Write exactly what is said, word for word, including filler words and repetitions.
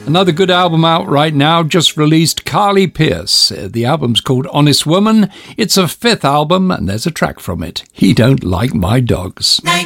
Another good album out right now, just released, Carly Pearce. Uh, the album's called Honest Woman. It's a fifth album, and there's a track from it, He Don't Like My Dogs.